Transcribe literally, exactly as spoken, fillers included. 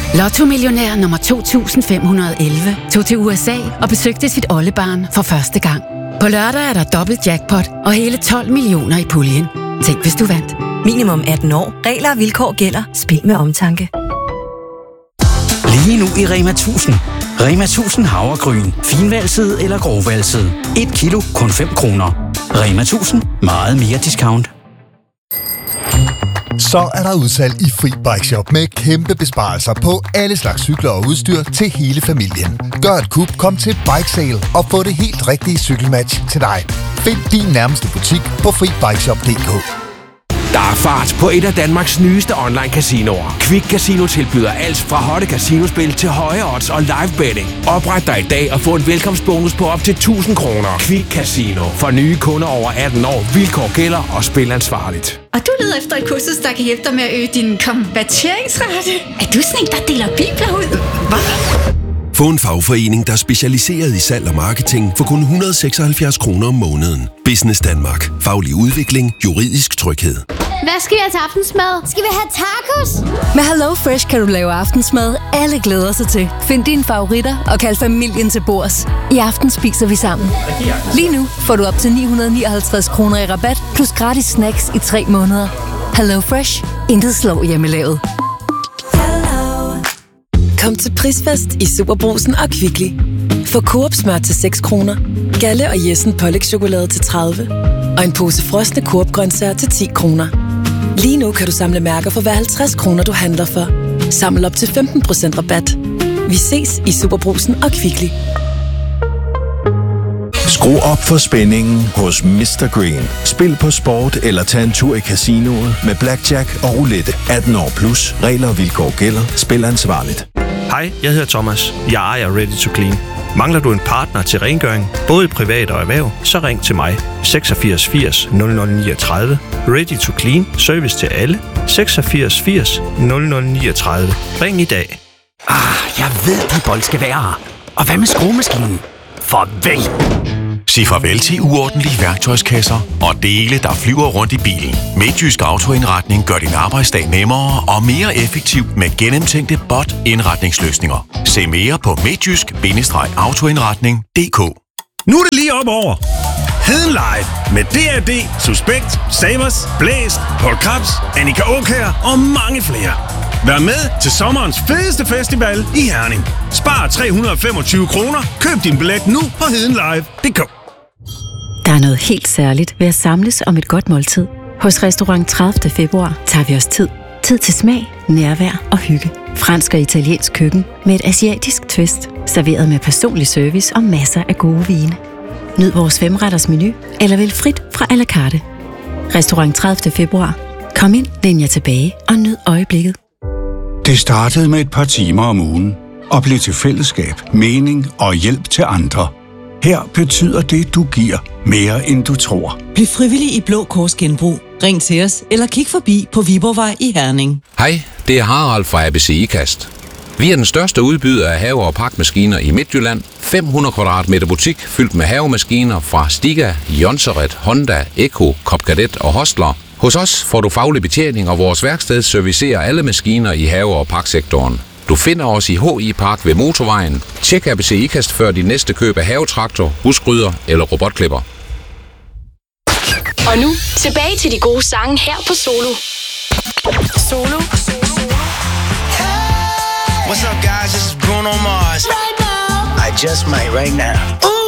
Lotto-millionær nummer to tusind fem hundrede og elleve tog til U S A og besøgte sit oldebarn for første gang. På lørdag er der dobbelt jackpot og hele tolv millioner i puljen. Tænk, hvis du vandt. Minimum atten år. Regler og vilkår gælder. Spil med omtanke. Lige nu i Rema tusind. Rema tusind havregryn. Finvalset eller grovvalset. et kilo, kun fem kroner. Rema tusind. Meget mere discount. Så er der udsalg i Fri Bike Shop med kæmpe besparelser på alle slags cykler og udstyr til hele familien. Gør et kup, kom til Bike Sale og få det helt rigtige cykelmatch til dig. Find din nærmeste butik på fri bike shop punktum d k. Der er fart på et af Danmarks nyeste online casinoer. Quick Casino tilbyder alt fra hotte casinospil til høje odds og live betting. Opret dig i dag og få en velkomstbonus på op til tusind kroner. Quick Casino. For nye kunder over atten år. Vilkår gælder og spil ansvarligt. Og du leder efter et kursus, der kan hjælpe dig med at øge din konverteringsrate. Er du sådan en, der deler bibler ud? Hvad? Få en fagforening, der er specialiseret i salg og marketing for kun et hundrede og seksoghalvfjerds kroner om måneden. Business Danmark. Faglig udvikling. Juridisk tryghed. Hvad skal vi have til aftensmad? Skal vi have tacos? Med Hello Fresh kan du lave aftensmad, alle glæder sig til. Find dine favoritter og kald familien til bords. I aften spiser vi sammen. Lige nu får du op til ni hundrede og nioghalvtreds kroner i rabat, plus gratis snacks i tre måneder. Hello Fresh. Intet slår hjemmelavet. Kom til prisfest i Superbrugsen og Kvickly. Få Coop smør til seks kroner, Galle og Jessen pålægschokolade til tredive og en pose frosne Coop grøntsager til ti kroner. Lige nu kan du samle mærker for hver halvtreds kroner, du handler for. Samle op til femten procent rabat. Vi ses i Superbrugsen og Kvickly. Skru op for spændingen hos mister Green. Spil på sport eller tag en tur i casinoet med blackjack og roulette. atten år plus. Regler og vilkår gælder. Spil ansvarligt. Hej, jeg hedder Thomas. Jeg ejer Ready to Clean. Mangler du en partner til rengøring, både i privat og erhverv, så ring til mig. seksogfirs firs nul nul niogtredive. Ready to Clean. Service til alle. seksogfirs firs nul nul niogtredive. Ring i dag. Ah, jeg ved, de bold skal være her. Og hvad med skruemaskinen? Farvel! Sig farvel til uordentlige værktøjskasser og dele, der flyver rundt i bilen. Midtjysk Autoindretning gør din arbejdsdag nemmere og mere effektiv med gennemtænkte bot-indretningsløsninger. Se mere på midtjysk autoindretning punktum d k. Nu er det lige op over. Heden Live med D R D, Suspekt, Savers, Blæst, Paul Krabs, Annika Aukjær og mange flere. Vær med til sommerens fedeste festival i Herning. Spar tre hundrede og femogtyve kroner. Køb din billet nu på heden live punktum d k. Der er noget helt særligt ved at samles om et godt måltid. Hos Restaurant tredivte februar tager vi os tid. Tid til smag, nærvær og hygge. Fransk og italiensk køkken med et asiatisk twist. Serveret med personlig service og masser af gode vine. Nyd vores femretters menu eller vælg frit fra à la carte. Restaurant tredivte februar. Kom ind, læn jer tilbage og nyd øjeblikket. Det startede med et par timer om ugen og blev til fællesskab, mening og hjælp til andre. Her betyder det, du giver, mere end du tror. Bliv frivillig i Blå Kors Genbrug. Ring til os eller kig forbi på Viborgvej i Herning. Hej, det er Harald fra A B C IKAST. Vi er den største udbyder af have- og pakmaskiner i Midtjylland. fem hundrede kvadratmeter butik fyldt med havemaskiner fra Stiga, Jonseret, Honda, Eko, Copcadet og Hostler. Hos os får du faglig betjening, og vores værksted servicerer alle maskiner i have- og paksektoren. Du finder os i H I Park ved Motorvejen. Tjek A B C IKAST før din næste køb af havetraktor, husgryder eller robotklipper. Og nu tilbage til de gode sange her på Solo. Solo. What's up, guys? This is Bruno Mars. Right now. I just might right now. Ooh.